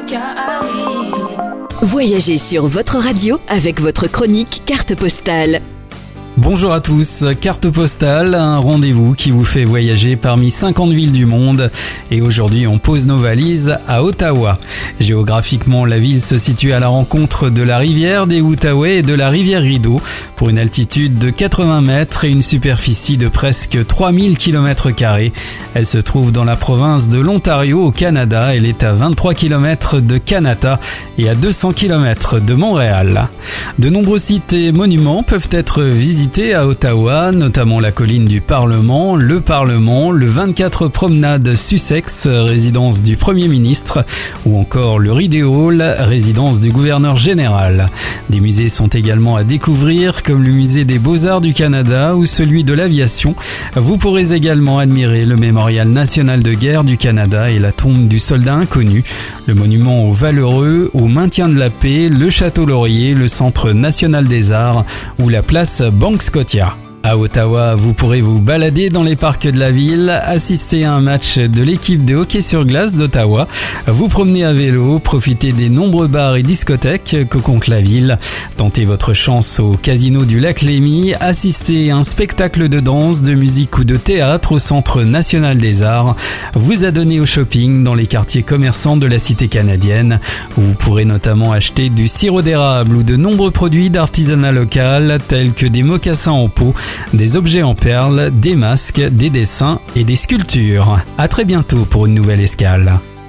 Voyagez sur votre radio avec votre chronique Carte Postale. Bonjour à tous, Carte Postale, un rendez-vous qui vous fait voyager parmi 50 villes du monde. Et aujourd'hui, on pose nos valises à Ottawa. Géographiquement, la ville se situe à la rencontre de la rivière des Outaouais et de la rivière Rideau, pour une altitude de 80 mètres et une superficie de presque 3000 km². Elle se trouve dans la province de l'Ontario au Canada. Elle est à 23 km de Kanata et à 200 km de Montréal. De nombreux sites et monuments peuvent être visités à Ottawa, notamment la colline du Parlement, le 24 promenade Sussex, résidence du Premier ministre, ou encore le Rideau Hall, résidence du gouverneur général. Des musées sont également à découvrir, comme le musée des Beaux-Arts du Canada ou celui de l'aviation. Vous pourrez également admirer le mémorial national de guerre du Canada et la tombe du soldat inconnu, le monument aux Valeureux, au maintien de la paix, le château Laurier, le centre national des arts ou la place Banque Scotia. À Ottawa, vous pourrez vous balader dans les parcs de la ville, assister à un match de l'équipe de hockey sur glace d'Ottawa, vous promener à vélo, profiter des nombreux bars et discothèques que compte la ville, tenter votre chance au casino du lac Lémy, assister à un spectacle de danse, de musique ou de théâtre au Centre national des arts, vous adonner au shopping dans les quartiers commerçants de la cité canadienne, où vous pourrez notamment acheter du sirop d'érable ou de nombreux produits d'artisanat local tels que des mocassins en peau, des objets en perles, des masques, des dessins et des sculptures. À très bientôt pour une nouvelle escale.